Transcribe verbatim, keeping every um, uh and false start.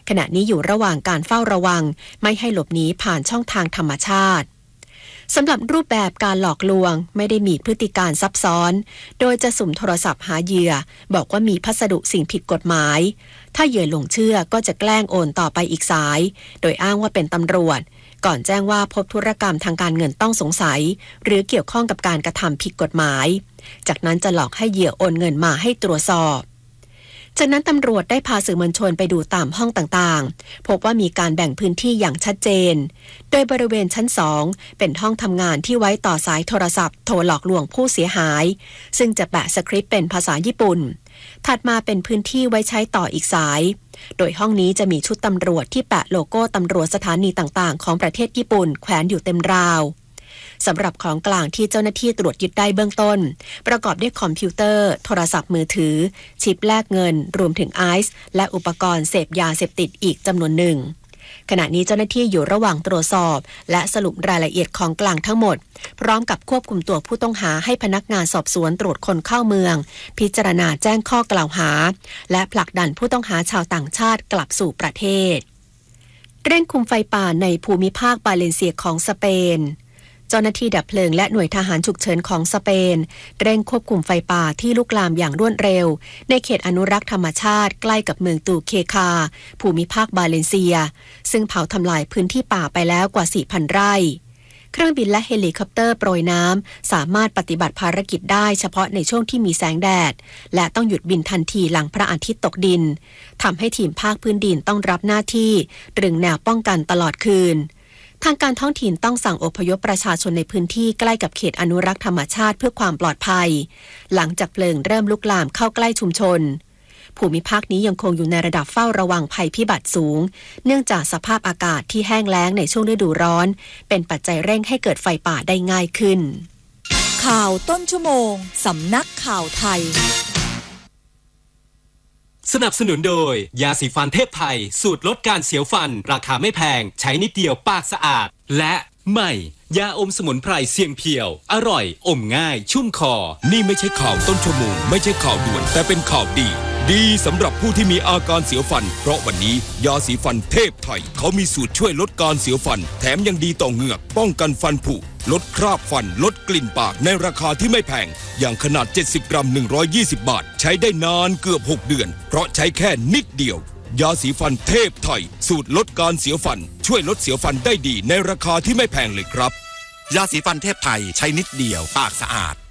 ขณะนี้อยู่ระหว่างการเฝ้าระวังไม่ให้หลบหนีผ่านช่องทางธรรมชาติสำหรับรูปแบบการหลอกลวงไม่ได้มีพฤติการซับซ้อนโดยจะสุ่มโทรศัพท์หาเหยื่อบอกว่ามีพัสดุสิ่งผิดกฎหมายถ้าเหยื่อหลงเชื่อก็จะแกล้งโอนต่อไปอีกสายโดยอ้างว่าเป็นตำรวจก่อนแจ้งว่าพบธุรกรรมทางการเงินต้องสงสัยหรือเกี่ยวข้องกับการกระทำผิดกฎหมายจากนั้นจะหลอกให้เหยื่อโอนเงินมาให้ตรวจสอบจากนั้นตำรวจได้พาสื่อมวลชนไปดูตามห้องต่างๆพบว่ามีการแบ่งพื้นที่อย่างชัดเจนโดยบริเวณชั้นสองเป็นห้องทำงานที่ไว้ต่อสายโทรศัพท์โทรหลอกลวงผู้เสียหายซึ่งจะแปะสคริปต์เป็นภาษาญี่ปุ่นถัดมาเป็นพื้นที่ไว้ใช้ต่ออีกสายโดยห้องนี้จะมีชุดตำรวจที่แปะโลโก้ตำรวจสถานีต่างๆของประเทศญี่ปุ่นแขวนอยู่เต็มราวสำหรับของกลางที่เจ้าหน้าที่ตรวจยึดได้เบื้องต้นประกอบด้วยคอมพิวเตอร์โทรศัพท์มือถือชิปแลกเงินรวมถึงไอซ์และอุปกรณ์เสพยาเสพติดอีกจำนวนหนึ่งขณะนี้เจ้าหน้าที่อยู่ระหว่างตรวจสอบและสรุปรายละเอียดของกลางทั้งหมดพร้อมกับควบคุมตัวผู้ต้องหาให้พนักงานสอบสวนตรวจคนเข้าเมืองพิจารณาแจ้งข้อกล่าวหาและผลักดันผู้ต้องหาชาวต่างชาติกลับสู่ประเทศเร่งคุมไฟป่าในภูมิภาคบาเลนเซียของสเปนเจ้าหน้าที่ดับเพลิงและหน่วยทหารฉุกเฉินของสเปนเร่งควบคุมไฟป่าที่ลุกลามอย่างรวดเร็วในเขตอนุรักษ์ธรรมชาติใกล้กับเมืองตูเคคาภูมิภาคบาเลนเซียซึ่งเผาทำลายพื้นที่ป่าไปแล้วกว่า สี่พัน ไร่เครื่องบินและเฮลิคอปเตอร์โปรยน้ำสามารถปฏิบัติภารกิจได้เฉพาะในช่วงที่มีแสงแดดและต้องหยุดบินทันทีหลังพระอาทิตย์ตกดินทำให้ทีมภาคพื้นดินต้องรับหน้าที่ตรึงแนวป้องกันตลอดคืนทางการท้องถิ่นต้องสั่งอพยพประชาชนในพื้นที่ใกล้กับเขตอนุรักษ์ธรรมชาติเพื่อความปลอดภัยหลังจากเพลิงเริ่มลุกลามเข้าใกล้ชุมชนภูมิภาคนี้ยังคงอยู่ในระดับเฝ้าระวังภัยพิบัติสูงเนื่องจากสภาพอากาศที่แห้งแล้งในช่วงฤดูร้อนเป็นปัจจัยเร่งให้เกิดไฟป่าได้ง่ายขึ้นข่าวต้นชั่วโมงสำนักข่าวไทยสนับสนุนโดยยาสีฟันเทพไทยสูตรลดการเสียวฟันราคาไม่แพงใช้นิดเดียวปากสะอาดและใหม่ยาอมสมุนไพรเสี่ยงเพียวอร่อยอมง่ายชุ่มคอนี่ไม่ใช่ข่าวต้นชั่วโมงไม่ใช่ข่าวด่วนแต่เป็นข่าวดีดีสำหรับผู้ที่มีอาการเสียวฟันเพราะวันนี้ยาสีฟันเทพไทยเขามีสูตรช่วยลดการเสียวฟันแถมยังดีต่อเหงือกป้องกันฟันผุลดคราบฟันลดกลิ่นปากในราคาที่ไม่แพงอย่างขนาดเจ็ดสิบกรัมหนึ่งร้อยยี่สิบบาทใช้ได้นานเกือบหกเดือนเพราะใช้แค่นิดเดียวยาสีฟันเทพไทยสูตรลดการเสียวฟันช่วยลดเสียวฟันได้ดีในราคาที่ไม่แพงเลยครับยาสีฟันเทพไทยใช้นิดเดียวปากสะอาด